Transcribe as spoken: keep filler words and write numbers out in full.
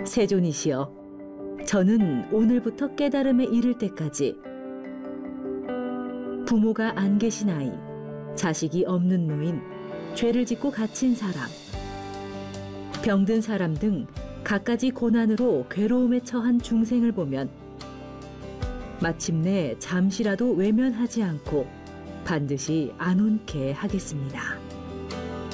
세존이시여, 저는 오늘부터 깨달음에 이를 때까지 부모가 안 계신 아이, 자식이 없는 노인, 죄를 짓고 갇힌 사람, 병든 사람 등 갖가지 고난으로 괴로움에 처한 중생을 보면 마침내 잠시라도 외면하지 않고 반드시 안온케 하겠습니다.